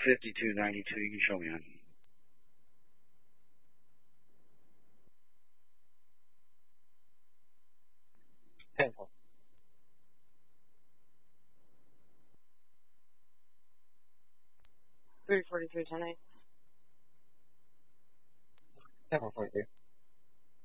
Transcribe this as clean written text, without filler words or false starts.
5292, you can show me on. Temple. 343, 10-8. Temple 42.